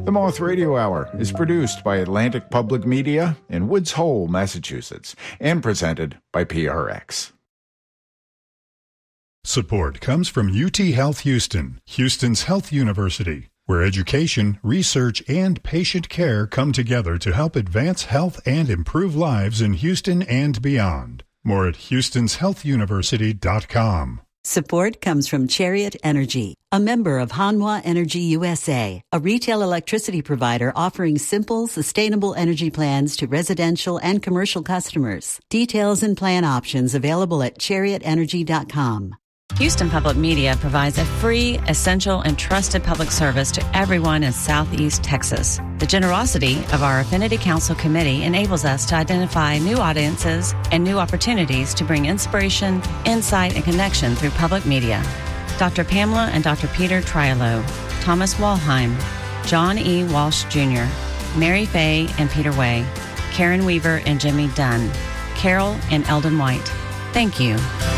The Moth Radio Hour is produced by Atlantic Public Media in Woods Hole, Massachusetts, and presented by PRX. Support comes from UT Health Houston, Houston's health university, where education, research, and patient care come together to help advance health and improve lives in Houston and beyond. More at houstonshealthuniversity.com. Support comes from Chariot Energy, a member of Hanwha Energy USA, a retail electricity provider offering simple, sustainable energy plans to residential and commercial customers. Details and plan options available at chariotenergy.com. Houston Public Media provides a free, essential, and trusted public service to everyone in Southeast Texas. The generosity of our Affinity Council Committee enables us to identify new audiences and new opportunities to bring inspiration, insight, and connection through public media. Dr. Pamela and Dr. Peter Trialo, Thomas Walheim, John E. Walsh Jr., Mary Fay and Peter Way, Karen Weaver and Jimmy Dunn, Carol and Eldon White. Thank you.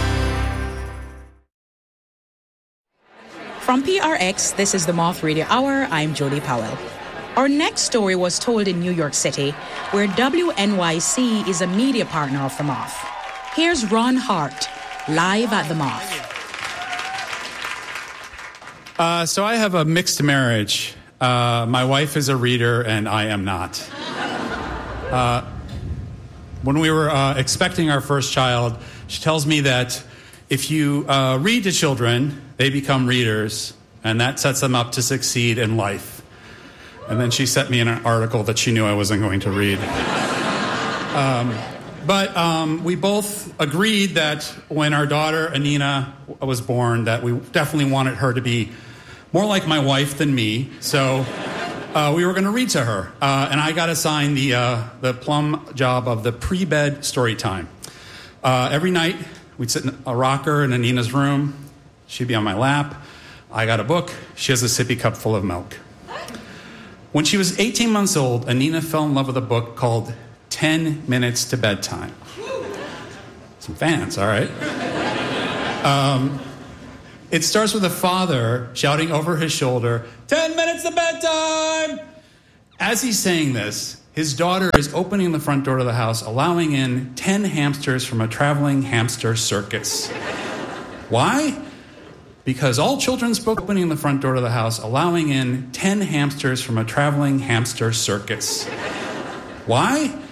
From PRX, this is the Moth Radio Hour. I'm Jody Powell. Our next story was told in New York City, where WNYC is a media partner of the Moth. Here's Ron Hart, live at the Moth. So I have a mixed marriage. My wife is a reader, and I am not. When we were expecting our first child, she tells me that if you read to children, they become readers, and that sets them up to succeed in life. And then she sent me an article that she knew I wasn't going to read. But we both agreed that when our daughter, Anina, was born, that we definitely wanted her to be more like my wife than me. So we were going to read to her. And I got assigned the plum job of the pre-bed story time. Every night, we'd sit in a rocker in Anina's room. She'd be on my lap. I got a book. She has a sippy cup full of milk. When she was 18 months old, Anina fell in love with a book called 10 Minutes to Bedtime. Some fans, all right. It starts with a father shouting over his shoulder, 10 minutes to bedtime! As he's saying this, his daughter is opening the front door to the house, allowing in 10 hamsters from a traveling hamster circus. Why? Because all children's books opening the front door to the house, allowing in 10 hamsters from a traveling hamster circus. Why?